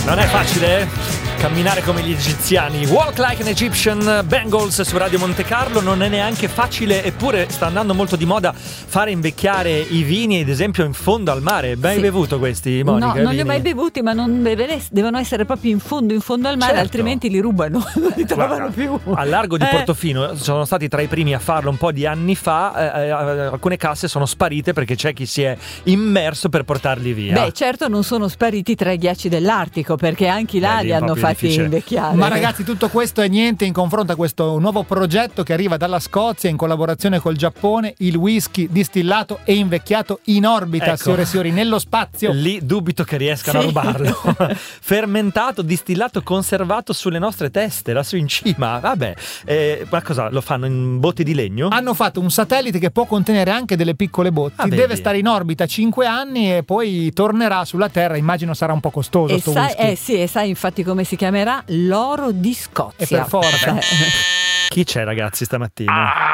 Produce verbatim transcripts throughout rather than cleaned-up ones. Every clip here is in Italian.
Non è facile camminare come gli egiziani. Walk like an Egyptian, Bengals su Radio Monte Carlo. Non è neanche facile, eppure sta andando molto di moda fare invecchiare i vini, ad esempio in fondo al mare. Ben sì. bevuto questi, Monica? No, non li ho mai bevuti, ma non deve, devono essere proprio in fondo, in fondo al mare, certo. altrimenti li rubano, non li trovano più. A largo di eh. Portofino sono stati tra i primi a farlo un po' di anni fa. Eh, eh, alcune casse sono sparite perché c'è chi si è immerso per portarli via. Beh, certo non sono spariti tra i ghiacci dell'Artico, perché anche là li hanno fatti difficile. invecchiare. Ma ragazzi, tutto questo è niente in confronto a questo nuovo progetto che arriva dalla Scozia in collaborazione col Giappone, il whisky distillato e invecchiato in orbita, ecco. signore e signori, nello spazio. Lì dubito che riescano sì. a rubarlo. Fermentato, distillato, conservato sulle nostre teste, lassù in cima. Vabbè, eh, ma cosa, lo fanno in botti di legno? Hanno fatto un satellite che può contenere anche delle piccole botti. Ah, deve stare in orbita cinque anni e poi tornerà sulla Terra. Immagino sarà un po' costoso e sto sai, whisky. Eh sì, e sai infatti come si chiamerà? L'oro di Scozia. E per forza. Chi c'è, ragazzi, stamattina?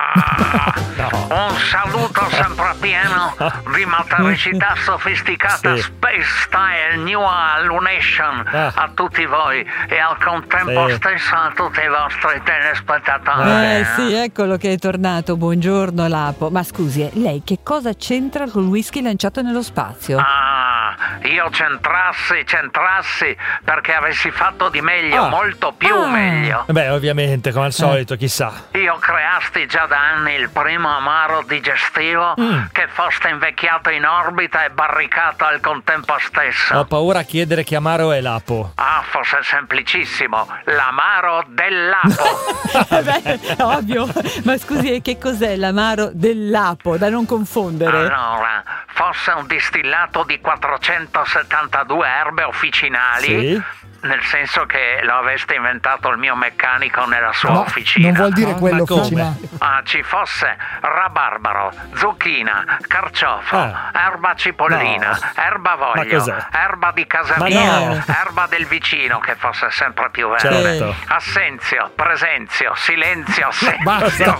Ah, no. Un saluto sempre pieno di matericità sofisticata, sì. Space Style New Lunation ah. a tutti voi e al contempo sì. stesso a tutti i vostri telespettatori. Eh sì, eccolo che è tornato. Buongiorno Lapo. Ma scusi, lei che cosa c'entra col whisky lanciato nello spazio? Ah, io centrassi, centrassi perché avessi fatto di meglio, ah. molto più ah. meglio. Beh, ovviamente, come al solito, eh. chissà. Io creasti già da anni il primo amaro digestivo mm. che fosse invecchiato in orbita e barricato al contempo stesso. Ho paura a chiedere che amaro è Lapo. Ah, fosse semplicissimo, l'amaro del Lapo. Beh, ovvio, ma scusi, che cos'è l'amaro del Lapo, da non confondere? Allora, fosse un distillato di quattrocentosettantadue erbe officinali, sì. nel senso che lo aveste inventato il mio meccanico nella sua no, officina. Non vuol dire no, quello officina. Ah, ci fosse rabarbaro, zucchina, carciofo, ah. erba cipollina, no. erba voglio, erba di casa Ma mia, no. erba del vicino che fosse sempre più verde, certo. assenzio, presenzio, silenzio, basta.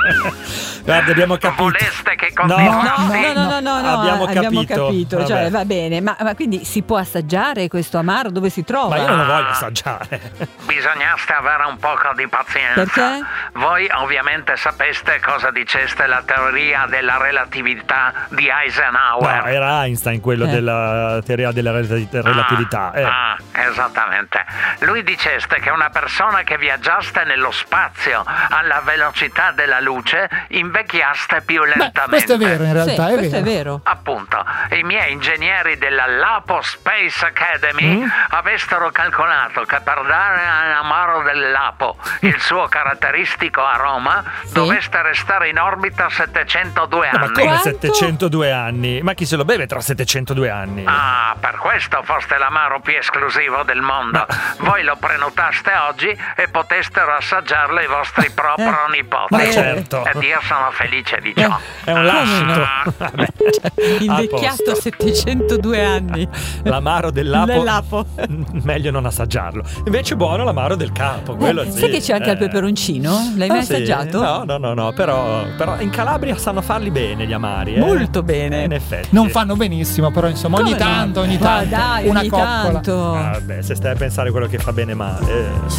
Guarda, abbiamo capito. Voleste che No, continuassi? no, no, no, no, no, abbiamo capito, abbiamo capito. Cioè, Vabbè. va bene, ma, ma quindi si può assaggiare questo amaro? Dove si trova? Ma io non lo voglio assaggiare. Bisognaste avere un poco di pazienza. Perché? Voi ovviamente sapeste cosa diceste la teoria della relatività di Eisenhower. No, era Einstein quello Eh. della teoria della relati- relatività. Ah, eh. ah, esattamente. Lui diceste che una persona che viaggiaste nello spazio alla velocità della luce invecchiaste più lentamente. Beh, questo è vero in realtà, sì, è questo vero. è vero. Appunto, i miei ingegneri della Lapo Space Academy Mm. avessero calcolato che per dare all'amaro del Lapo il suo caratteristico aroma Sì. doveste restare in orbita settecentodue No, ma anni. come Quanto? settecentodue anni? Ma chi se lo beve tra settecentodue anni? Ah, per questo foste l'amaro più esclusivo del mondo. Voi lo prenotaste oggi e potestero assaggiarlo i vostri propronipoti. Ma certo. Ed io sono felice di ciò. È un lascito. Ah. Vabbè. Invecchiato A posto. settecentodue anni. L'amaro del Lapo, Del Lapo. meglio non assaggiarlo. Invece buono l'amaro del Capo, quello Eh, sì. sai che c'è anche Eh. il peperoncino? L'hai Ah, mai sì? assaggiato? No, no, no, no, però, però in Calabria sanno farli bene gli amari. Eh? Molto bene. Eh, in effetti. Non fanno benissimo, però insomma ogni Come no? tanto, ogni Ma tanto dai, una ogni coppola. tanto. Vabbè, se stai a pensare quello che fa bene male.